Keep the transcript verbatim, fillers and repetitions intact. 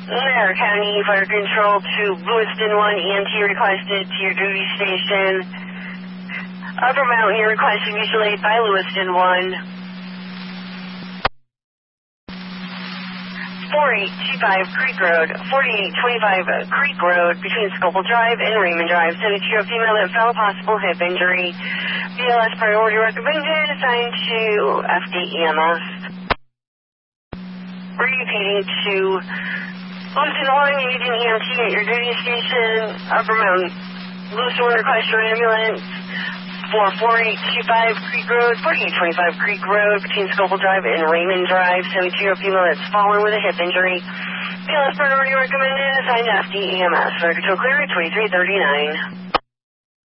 Lair County Fire Control to Lewiston one E M T requested to your duty station. Upper Mountain, you're requesting mutual aid by Lewiston one. forty-eight twenty-five Creek Road, forty-eight twenty-five Creek Road between Scopel Drive and Raymond Drive. seventy-two a female that fell possible hip injury. B L S priority recommended, assigned to F D E M S. Repeating to Lewiston one, you need an E M T at your duty station. Upper Mountain, Lewiston one, request your ambulance for forty-eight twenty-five Creek Road, forty-eight twenty-five Creek Road between Scopel Drive and Raymond Drive. seventy-two a female that's fallen with a hip injury. B L S priority recommended, assigned to F D E M S. Record to clear at twenty-three thirty-nine.